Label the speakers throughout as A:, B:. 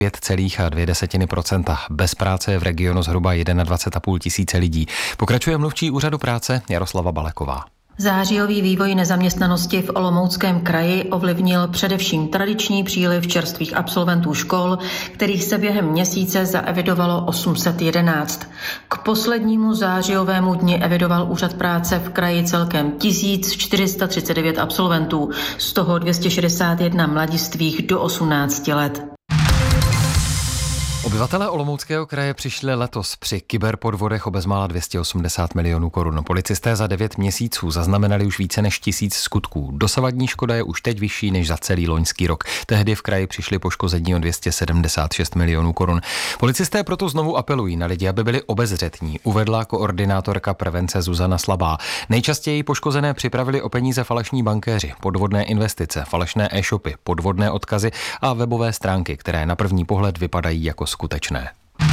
A: 5,2%. Bez práce je v regionu zhruba 21,5 tisíce lidí. Pokračuje mluvčí úřadu práce Jaroslava Baleková.
B: Zářijový vývoj nezaměstnanosti v Olomouckém kraji ovlivnil především tradiční příliv čerstvých absolventů škol, kterých se během měsíce zaevidovalo 811. K poslednímu zářijovému dni evidoval úřad práce v kraji celkem 1439 absolventů, z toho 261 mladistvých do 18 let.
A: Obyvatelé Olomouckého kraje přišli letos při kyberpodvodech o bezmála 280 milionů korun. Policisté za 9 měsíců zaznamenali už více než 1000 skutků. Dosavadní škoda je už teď vyšší než za celý loňský rok. Tehdy v kraji přišli poškození o 276 milionů korun. Policisté proto znovu apelují na lidi, aby byli obezřetní, uvedla koordinátorka prevence Zuzana Slabá. Nejčastěji poškozené připravili o peníze falešní bankéři, podvodné investice, falešné e-shopy, podvodné odkazy a webové stránky, které na první pohled vypadají jako skutečné.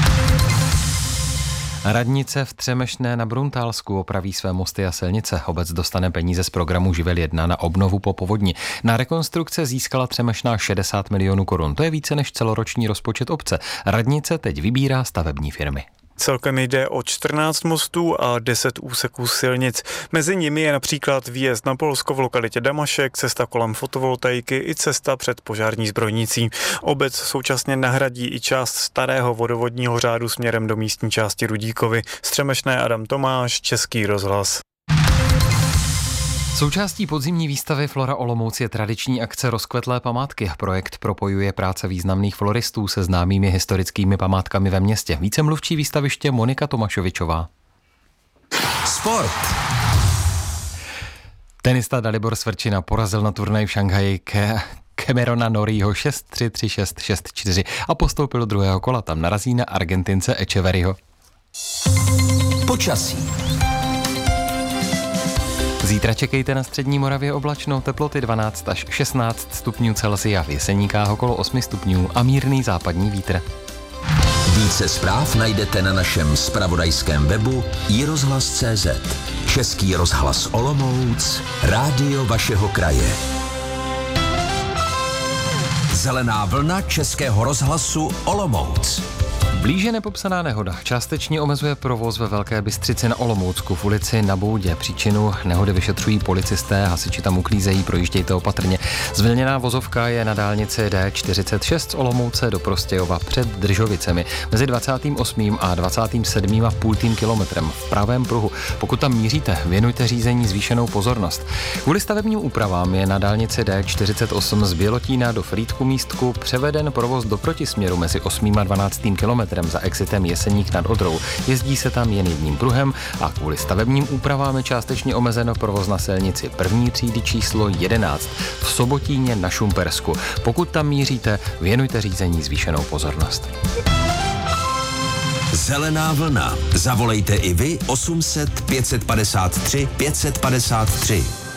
A: Radnice v Třemešné na Bruntálsku opraví své mosty a silnice. Obec dostane peníze z programu Živel 1 na obnovu po povodni. Na rekonstrukce získala Třemešná 60 milionů korun. To je více než celoroční rozpočet obce. Radnice teď vybírá stavební firmy.
C: Celkem jde o 14 mostů a 10 úseků silnic. Mezi nimi je například výjezd na Polsko v lokalitě Damašek, cesta kolem fotovoltaiky i cesta před požární zbrojnicí. Obec současně nahradí i část starého vodovodního řádu směrem do místní části Rudíkovy. Z Třemešné Adam Tomáš, Český rozhlas.
A: Součástí podzimní výstavy Flora Olomouc je tradiční akce Rozkvetlé památky. Projekt propojuje práce významných floristů se známými historickými památkami ve městě. Více mluvčí výstaviště Monika Tomašovičová.
D: Sport.
A: Tenista Dalibor Svrčina porazil na turnaji v Šanghaji Camerona Norrieho 6-3, 3-6, 6-4 a postoupil do druhého kola. Tam narazí na Argentince Echeverryho.
D: Počasí.
A: Zítra čekejte na střední Moravě oblačno, teploty 12 až 16 stupňů Celsia, v Jeseníkách okolo 8 stupňů a mírný západní vítr.
D: Více zpráv najdete na našem zpravodajském webu iRozhlas.cz. Český rozhlas Olomouc, rádio vašeho kraje. Zelená vlna Českého rozhlasu Olomouc.
A: Blíže nepopsaná nehoda částečně omezuje provoz ve Velké Bystřici na Olomoucku v ulici Na Boudě. Příčinu nehody vyšetřují policisté, hasiči tam uklízejí, projíždějte opatrně. Zvlněná vozovka je na dálnici D46 z Olomouce do Prostějova před Držovicemi mezi 28. a 27,5 kilometrem v pravém pruhu. Pokud tam míříte, věnujte řízení zvýšenou pozornost. Kvůli stavebním úpravám je na dálnici D48 z Bělotína do Frýdku Místku převeden provoz do protisměru mezi 8. a 12. kilometrem za exitem Jeseník nad Odrou. Jezdí se tam jen jedním pruhem a kvůli stavebním úpravám je částečně omezeno provoz na silnici první třídy číslo 11 v Sobotíně na Šumpersku. Pokud tam míříte, věnujte řízení zvýšenou pozornost.
D: Zelená vlna. Zavolejte i vy 800 553 553.